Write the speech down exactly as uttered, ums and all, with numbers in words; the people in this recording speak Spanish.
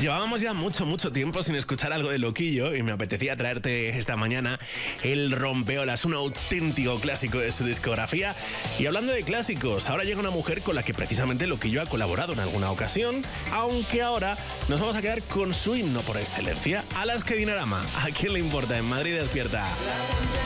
Llevábamos ya mucho, mucho tiempo sin escuchar algo de Loquillo y me apetecía traerte esta mañana El Rompeolas, un auténtico clásico de su discografía. Y hablando de clásicos, ahora llega una mujer con la que precisamente Loquillo ha colaborado en alguna ocasión, aunque ahora nos vamos a quedar con su himno por excelencia, Alaska Dinarama. ¿A quién le importa? En Madrid Despierta.